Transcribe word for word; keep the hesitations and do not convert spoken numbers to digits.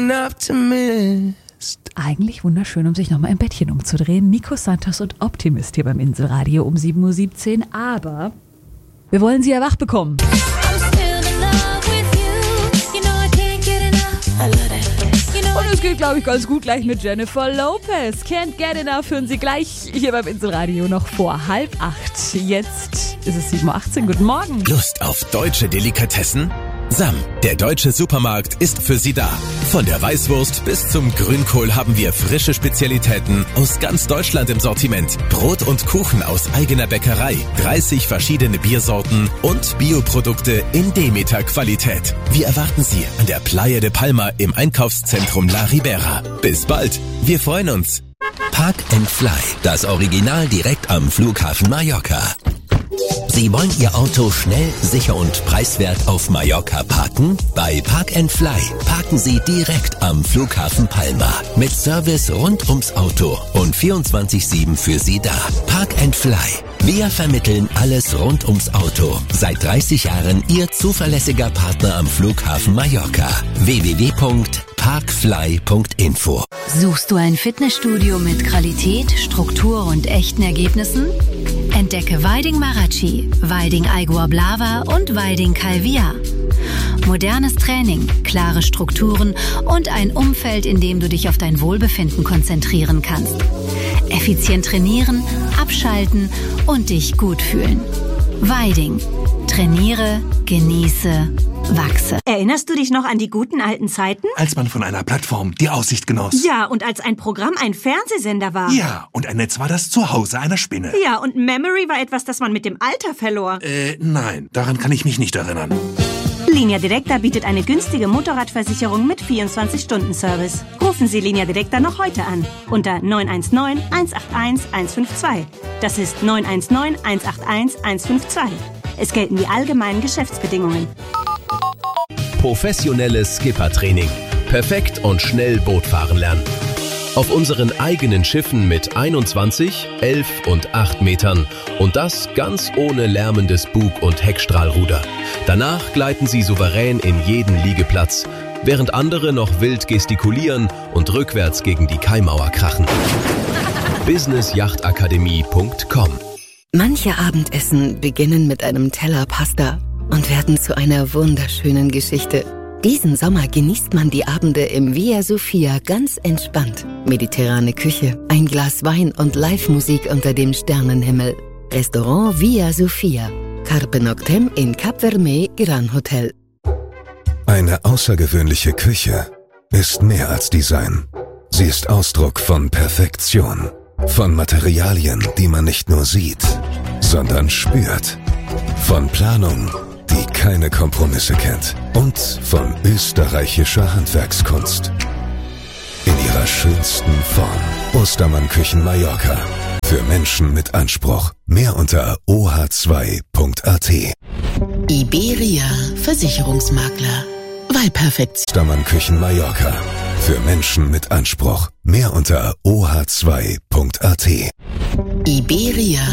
an Optimist. Eigentlich wunderschön, um sich nochmal im Bettchen umzudrehen. Nico Santos und Optimist hier beim Inselradio um sieben Uhr siebzehn. Aber wir wollen sie ja wach bekommen. Und es geht, glaube ich, ganz gut gleich mit Jennifer Lopez. Can't Get Enough hören Sie gleich hier beim Inselradio noch vor halb acht. Jetzt ist es sieben Uhr achtzehn. Guten Morgen. Lust auf deutsche Delikatessen? Sam, der deutsche Supermarkt, ist für Sie da. Von der Weißwurst bis zum Grünkohl haben wir frische Spezialitäten aus ganz Deutschland im Sortiment. Brot und Kuchen aus eigener Bäckerei, dreißig verschiedene Biersorten und Bioprodukte in Demeter-Qualität. Wir erwarten Sie an der Playa de Palma im Einkaufszentrum La Ribera. Bis bald, wir freuen uns. Park and Fly, das Original direkt am Flughafen Mallorca. Sie wollen Ihr Auto schnell, sicher und preiswert auf Mallorca parken? Bei Park and Fly parken Sie direkt am Flughafen Palma. Mit Service rund ums Auto und vierundzwanzig sieben für Sie da. Park and Fly. Wir vermitteln alles rund ums Auto. Seit dreißig Jahren Ihr zuverlässiger Partner am Flughafen Mallorca. w w w punkt parkfly punkt info. Suchst du ein Fitnessstudio mit Qualität, Struktur und echten Ergebnissen? Entdecke Weiding Marachi, Weiding Aigua Blava und Weiding Calvia. Modernes Training, klare Strukturen und ein Umfeld, in dem du dich auf dein Wohlbefinden konzentrieren kannst. Effizient trainieren, abschalten und dich gut fühlen. Weiding. Trainiere, genieße, wachse. Erinnerst du dich noch an die guten alten Zeiten? Als man von einer Plattform die Aussicht genoss. Ja, und als ein Programm ein Fernsehsender war. Ja, und ein Netz war das Zuhause einer Spinne. Ja, und Memory war etwas, das man mit dem Alter verlor. Äh, nein, daran kann ich mich nicht erinnern. Linea Directa bietet eine günstige Motorradversicherung mit vierundzwanzig Stunden Service. Rufen Sie Linea Directa noch heute an. Unter neun eins neun, eins acht eins, eins fünf zwei. Das ist neun eins neun, eins acht eins, eins fünf zwei. Es gelten die allgemeinen Geschäftsbedingungen. Professionelles Skippertraining. Perfekt und schnell Bootfahren lernen. Auf unseren eigenen Schiffen mit einundzwanzig, elf und acht Metern. Und das ganz ohne lärmendes Bug- und Heckstrahlruder. Danach gleiten Sie souverän in jeden Liegeplatz, während andere noch wild gestikulieren und rückwärts gegen die Kaimauer krachen. business yacht akademie punkt com. Manche Abendessen beginnen mit einem Teller Pasta und werden zu einer wunderschönen Geschichte. Diesen Sommer genießt man die Abende im Via Sofia ganz entspannt. Mediterrane Küche, ein Glas Wein und Live-Musik unter dem Sternenhimmel. Restaurant Via Sofia. Carpe Noctem in Cap Vermey Gran Hotel. Eine außergewöhnliche Küche ist mehr als Design. Sie ist Ausdruck von Perfektion. Von Materialien, die man nicht nur sieht, sondern spürt. Von Planung, die keine Kompromisse kennt. Und von österreichischer Handwerkskunst. In ihrer schönsten Form. Ostermann Küchen Mallorca. Für Menschen mit Anspruch. Mehr unter o h zwei punkt a t. Iberia Versicherungsmakler. Weil Perfektion. Ostermann Küchen Mallorca. Für Menschen mit Anspruch. Mehr unter o h zwei punkt a t. Iberia